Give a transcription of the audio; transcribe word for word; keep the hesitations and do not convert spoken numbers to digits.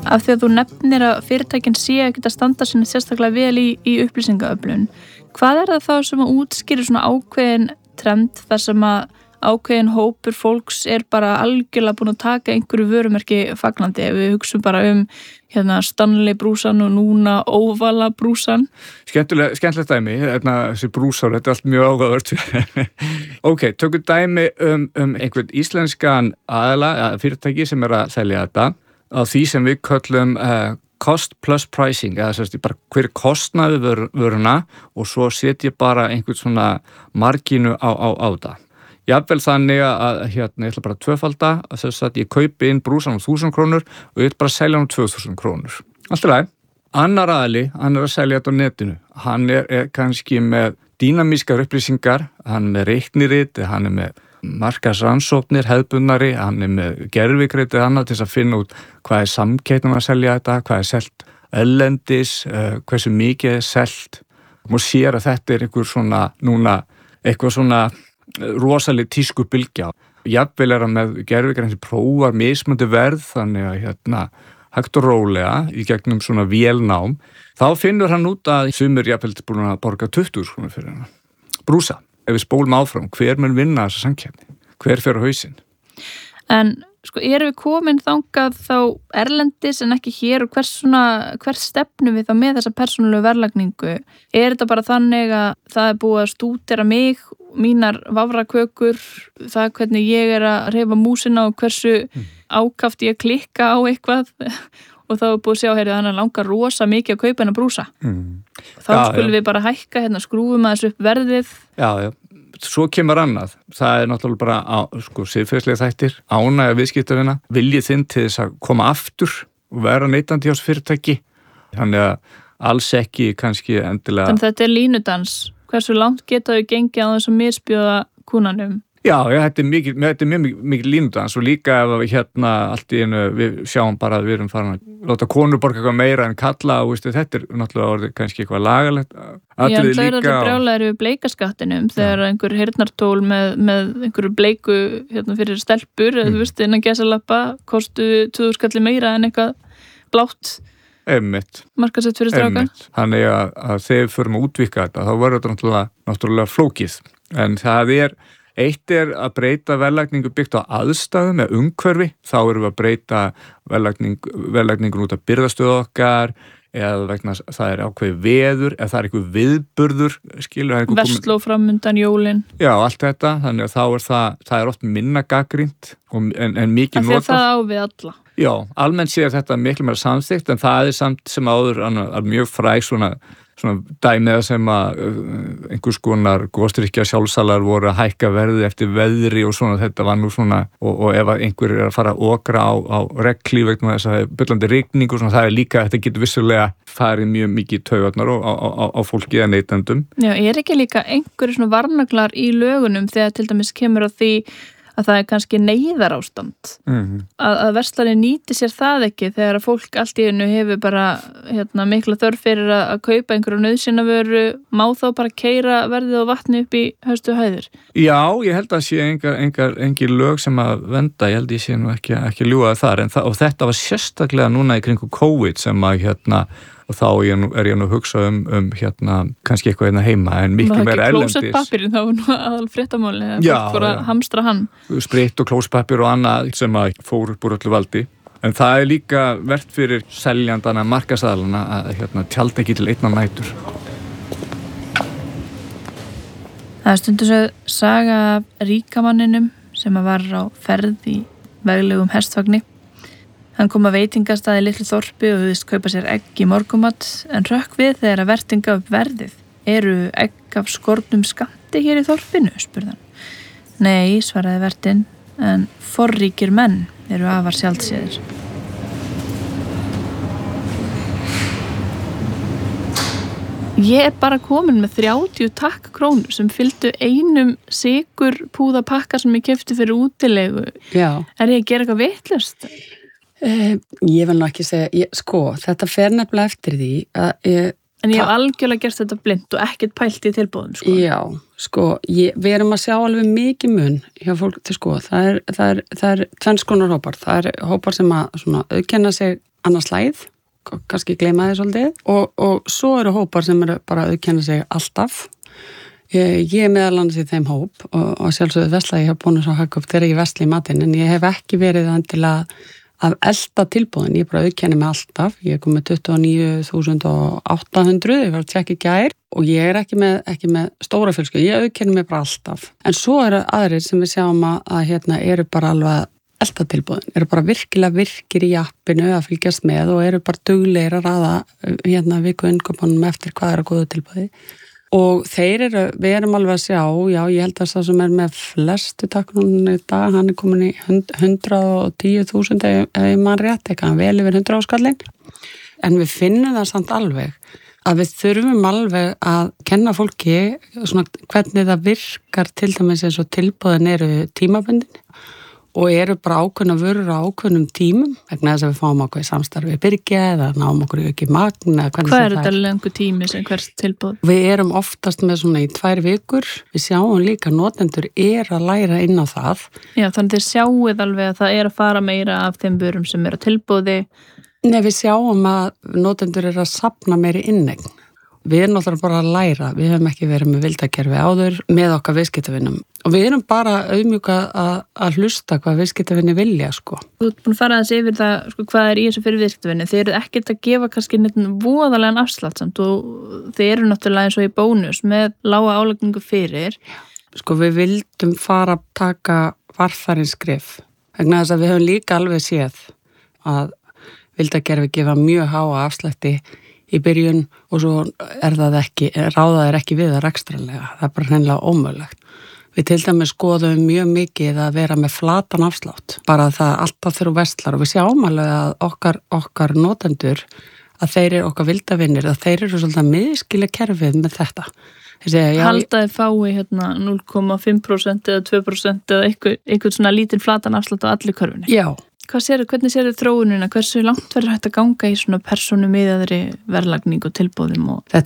af því að þú nefnir að fyrirtækin sé ekkert að standa sinni sérstaklega vel í, í upplýsingaöflun. Hvað er það þá sem að útskýrir svona ákveðin trend þar sem að ákveðin hópur fólks er bara algjörlega búin að taka einhverju vörumerki fagnandi ef við hugsum bara um hérna Stanley brúsan og núna óvala brúsan. Skemmtilega, skemmtilegt dæmi, hérna, þessi brúsar, þetta er allt mjög áhugavert. Ok, tökum dæmi um, um einhvern íslenskan aðila, fyrirtæki sem er að selja þetta á því sem við köllum uh, cost plus pricing, eða sérst bara hver kostnaði vör, vöruna og svo set ég bara einhvern svona margínu á, á, á það. Jafnvel þannig að hérna, ég ætla bara að tvöfalda að þess að ég kaupi inn brúsan um þúsund krónur og ég ætla bara að selja hann um tvö þúsund krónur. Allt í lagi. Annar aðili, hann er að selja þetta á netinu. Hann er, er kannski með dýnamískar upplýsingar, hann er með reiknirit, hann er með markaðsrannsóknir, hefðbundnari, hann er með gervigreit eða annað til þess að finna út hvað er samkeppnin að selja þetta, hvað er selt erlendis, uh, hversu mikið er selt. Og sér að þetta er einhver svona, núna, eitthvað svona rosaleg tísku bylgja. Jafnvel er hann með gervigrein sem prófar mismunandi verð, þannig að hérna hægt og rólega í gegnum svona vélnám, þá finnur hann út að sumir jafnvel búin að borga tuttugu þúsund krónur fyrir hann. Brúsa, ef við spólum áfram, hver mun vinna þessa samkeppni? Hver fer á hausinn? En sko, erum við komin þangað þá erlendis en ekki hér og hvers svona, hvers stefnum við þá með þessa persónulegu verðlagningu? Er þetta bara þannig að það er búið að stúdera mig, mínar vafrakökur, það hvernig ég er að hreyfa músina og hversu mm. ákaft ég klikka á eitthvað og þá er búið að sjá, heyrðu, þannig að langar rosa mikið að kaupa hennar brúsa. Mm. Þá já, skulum já. Við bara hækka, hérna skrúfum aðeins upp verðið. Já, já. Svo kemur annað. Það er náttúrulega bara á, sko, siðferðislega þættir, ánægja viðskiptavina, viljið þinn til þess að koma aftur og vera neytandi hjá fyrirtæki. Þannig að alls ekki kannski endilega... Þannig þetta er línudans. Hversu langt geta við gengið á þess að misbjóða kúnanum? Já, já, þetta er mikið, þetta er mjög mikið línudans og líka ef við hérna allt í einu, við sjáum bara að við erum farin að láta konur borga eitthvað meira en kalla og veistu, þetta er náttúrulega orðið kannski eitthvað lagalegt. Já, en það er alltaf brjálæður við bleikaskattinum þegar einhver heyrnartól með, með einhverju bleiku hérna fyrir stelpur, mm. þú veist, innan gesalappa kostu tvö skalli meira en eitthvað blátt. Einmitt. Markasett fyrir stráka. Einmitt. Þannig að, að þegar við förum að útvíkka þetta, þá verður þetta náttúrulega, náttúrulega flókið. En það er, eitt er að breyta verðlagningu byggt á aðstæðum með umhverfi, þá erum við að breyta verðlagning, verðlagningun út af birgðastöðu okkar, eða vegna það er ákveði veður, eða það er eitthvað viðburður, skilur. Versló framundan jólin. Já, allt þetta, þannig að þá er það, það er oft minna gagnrýnt en, en mikið notað. Það það á við alla. Já, almennt sér þetta miklu meira samþykkt en það er samt sem áður að mjög fræg svona, svona dæmiða sem að einhvers konar góðstyrkja sjálfsalar voru að hækka verði eftir veðri og svona þetta var nú svona og, og ef einhver er að fara að okra á, á regli vegna þess að það er byllandi rigning og svona það er líka, þetta getur vissulega farið mjög mikið taugarnar á, á, á, á fólki eða neytendum. Já, er ekki líka einhverju svona varnaglar í lögunum þegar til dæmis kemur á því að það er kannski neyðarástand mm-hmm. að, að verslanir nýti sér það ekki þegar að fólk allt í einu hefur bara hérna, mikla þörf fyrir að, að kaupa einhverju nauðsynjavöru, má þá bara keyra verðið og vatni upp í höstu hæðir? Já, ég held að sé engar, engar, engin lög sem að venda, ég held ég sé nú ekki, ekki ljúga þar en það, og þetta var sérstaklega núna í kringu COVID sem að hérna og þá ég nú, er ég nú að hugsa um, um hérna, kannski eitthvað hérna heima en miklu meira erlendis. Það er ekki klósettpappirinn, þá var nú aðal fréttamáli að fólk fór að hamstra hann. Spritt og klósettpappir og annað sem að fór upp úr öllu valdi. En það er líka vert fyrir seljandana markaðsaðalana að hérna, tjalda ekki til einna nætur. Það er stundum svo saga af ríkamanninum sem að var á ferð í veglegum hestvagni. Hann kom að veitingastaði litlu þorpi og hugðist kaupa sér egg í morgumat en rökk við þegar að vertinga upp verðið. Eru egg af skornum skammti hér í þorpinu, spurði hann. Nei, svaraði vertin, en forríkir menn eru afar sjaldséðir. Ég er bara komin með þrjátíu takk krónur sem fylgdu einum sykur púðapakka sem ég keypti fyrir útilegu. Já. Er ég að gera eitthvað vitlaust? Uh, ég vil nú ekki segja, ég, sko, þetta fer nefnilega eftir því að ég... En ég hef algjörlega gert þetta blind og ekkert pælt í tilbúðum, sko. Já, sko, ég, við erum að sjá alveg mikið mun hjá fólk til sko, það er, það er, það er tvenns konar hópar, það er hópar sem að svona auðkenna sig annars slæð, kannski gleyma þið svolítið og, og svo eru hópar sem eru bara að auðkenna sig alltaf. Ég, ég er meðal annars í þeim hóp og, og sjálfsögðu vesla ég hef búin svo hagköp þegar ég vesla í matinn en ég hef ekki verið þann til að, að elda tilbúðin, ég bara auðkenni mig alltaf, ég er komið tuttugu og níu þúsund átta hundruð, ég var að tjekka í gær og ég er ekki með, ekki með stóra fjölskyldu, ég auðkenni mig bara alltaf. En svo eru aðrir sem við sjáum að, að hérna eru bara alveg elda tilbúðin, eru bara virkilega virkir í appinu að fylgjast með og eru bara duglegir að raða hérna viku innköpunum eftir hvað er að góða tilbúði. Og þeir eru, við erum alveg að sjá, já, ég held að það sem er með flestu taknunni í dag, hann er komin í hundrað og tíu þúsund ef, ef ég man rétt, eitthvað vel yfir hundrað áskallin. En við finnum það samt alveg að við þurfum alveg að kenna fólki svona, hvernig það virkar til dæmis eins og tilboðin eru tímabundin og eru bara ákveðna vörur á ákveðnum tímum vegna þess að við fáum okkur í samstarfi byrgja eða náum okkur ekki magn. Hvað er þetta lengur tími sem hvers tilboð? Við erum oftast með svona í tvær vikur. Við sjáum líka að notendur er að læra inn á það. Já, þannig þið sjáuð alveg að það er að fara meira af þeim vörum sem eru á tilboði. Nei, við sjáum að notendur er að safna meiri innegn. Við erum náttúrulega bara að læra, við hefum ekki verið með vildakerfi áður með okkar viðskiptavinnum og við erum bara auðmjúka að, að hlusta hvað viðskiptavinni vilja, sko. Þú ert búin að fara aðeins yfir það, sko, hvað er í þessu fyrir viðskiptavinni. Þeir eru ekkert að gefa kannski neitt voðalegan afslátt samt og þeir eru náttúrulega eins og í bónus með lága álagningu fyrir. Sko, við vildum fara að taka varfærin skref vegna þess að við höfum líka alveg séð að vildakerfi gefa mjög háa afslætti í byrjun og svo er það ekki, ráðað er ekki við það rekstralega, það er bara hreinlega ómögulegt. Við til dæmis skoðum mjög mikið að vera með flatan afslátt, bara það alltaf þurru vestlar og við sjáum alveg að okkar, okkar notendur, að þeir eru okkar vildavinnir, að þeir eru svolítið að miðskilja kerfið með þetta. Segja, haldaði fái hérna núll komma fimm prósent eða tvö prósent eða einhver, einhver svona lítinn flatan afslátt á allir körfunni. Já. Hvað sérðu, hvernig sérðu þróunina, hversu langt verður hægt að ganga í svona persónumiðaðri verðlagning og tilboðum og... Þetta